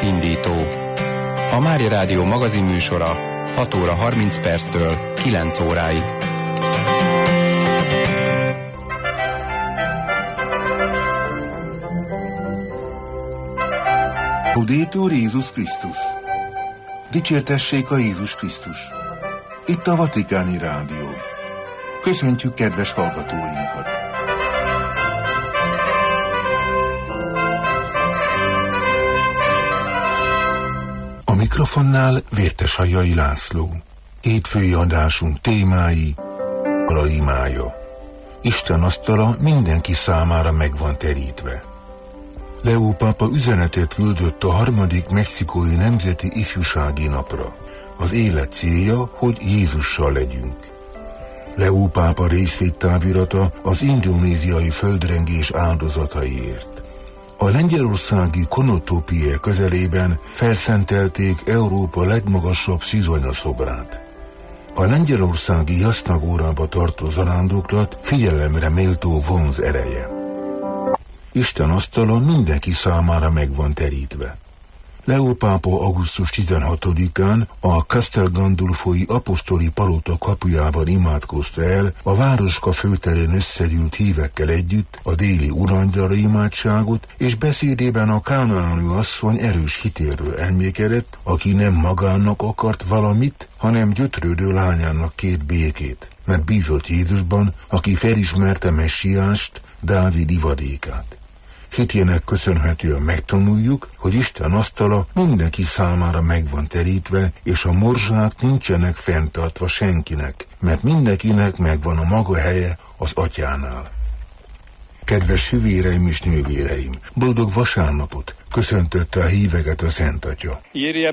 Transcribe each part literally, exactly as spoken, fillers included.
Világindító. A Mária Rádió magazinműsora hat óra harminc perctől kilenc óráig. Laudetur Jézus Krisztus. Dicsértessék a Jézus Krisztus. Itt a Vatikáni Rádió. Köszöntjük kedves hallgatóinkat. A mikrofonnál Vértesajjai László. Hétfői adásunk témái: a imája. Isten asztala mindenki számára meg van terítve. Leó pápa üzenetet küldött a harmadik mexikói nemzeti ifjúsági napra. Az élet célja, hogy Jézussal legyünk. Leó pápa részvédtávirata az indonéziai földrengés áldozataiért. A lengyelországi Konotopie közelében felszentelték Európa legmagasabb szűzanyasszobrát. A lengyelországi Jasznagórába tartó zarándoklat figyelemre méltó vonz ereje. Isten asztala mindenki számára meg van terítve. Leó pápa augusztus tizenhatodikán a Castel Gandolfoi apostoli palota kapujában imádkozta el a városka főterén összegyűlt hívekkel együtt a déli urangyala imádságot, és beszédében a kánaáni asszony erős hitéről elmékedett, aki nem magának akart valamit, hanem gyötrődő lányának kért békét, mert bízott Jézusban, aki felismerte Messiást, Dávid ivadékát. Hitjének köszönhetően megtanuljuk, hogy Isten asztala mindenki számára meg van terítve, és a morzsák nincsenek fenntartva senkinek, mert mindenkinek megvan a maga helye az Atyánál. Kedves hüvéreim és nővéreim, boldog vasárnapot! Köszöntötte a híveket a Szent Atya.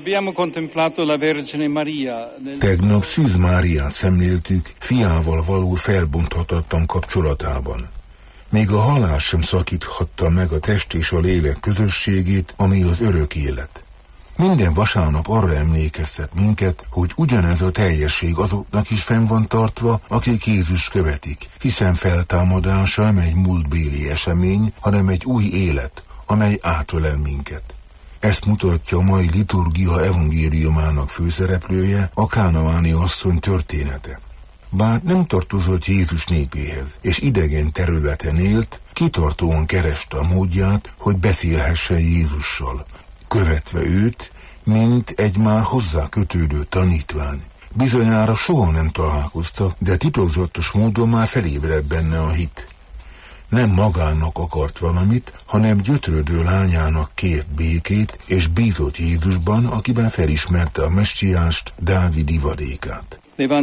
Tegnap Szűz Máriát szemléltük fiával való felbonthatatlan kapcsolatában. Még a halál sem szakíthatta meg a test és a lélek közösségét, ami az örök élet. Minden vasárnap arra emlékeztet minket, hogy ugyanez a teljesség azoknak is fenn van tartva, akik Jézus követik, hiszen feltámadása nem egy múltbéli esemény, hanem egy új élet, amely átölel minket. Ezt mutatja a mai liturgia evangéliumának főszereplője, a kánaáni asszony története. Bár nem tartozott Jézus népéhez, és idegen területen élt, kitartóan kereste a módját, hogy beszélhessen Jézussal, követve őt, mint egy már hozzá kötődő tanítvány. Bizonyára soha nem találkoztak, de titokzatos módon már felébredt benne a hit. Nem magának akart valamit, hanem gyötrődő lányának kért békét, és bízott Jézusban, akiben felismerte a Messiást, Dávid ivadékát.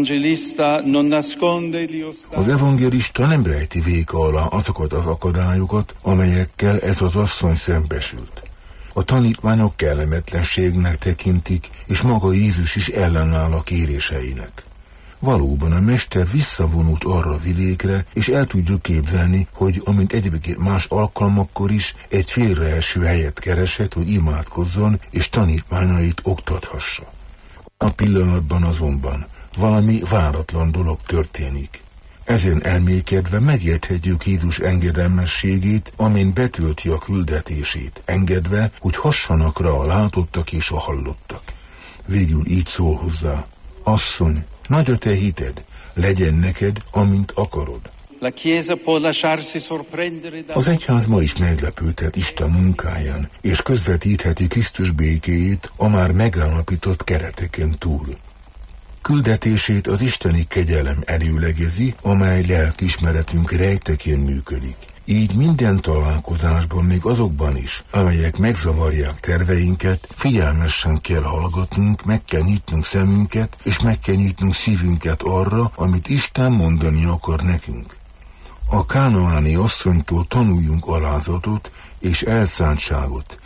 Az evangélista nem rejti véka alá azokat az akadályokat, amelyekkel ez az asszony szembesült. A tanítványok kellemetlenségnek tekintik, és maga Jézus is ellenáll a kéréseinek. Valóban a mester visszavonult arra a vidékre, és el tudjuk képzelni, hogy amint egyébként más alkalmakkor is egy félreeső helyet keresett, hogy imádkozzon, és tanítványait oktathassa. A pillanatban azonban valami váratlan dolog történik. Ezen elmékedve megérthetjük Jézus engedelmességét, amin betölti a küldetését, engedve, hogy hassanak rá a látottak és a hallottak. Végül így szól hozzá: asszony, nagy a te hited, legyen neked, amint akarod. Az egyház ma is meglepődhet Isten munkáján, és közvetítheti Krisztus békéjét a már megállapított kereteken túl. Küldetését az isteni kegyelem előlegezi, amely lelkiismeretünk rejtekén működik. Így minden találkozásban, még azokban is, amelyek megzavarják terveinket, figyelmesen kell hallgatnunk, meg kell nyitnunk szemünket, és meg kell nyitnunk szívünket arra, amit Isten mondani akar nekünk. A kánaáni asszonytól tanuljunk alázatot és elszántságot,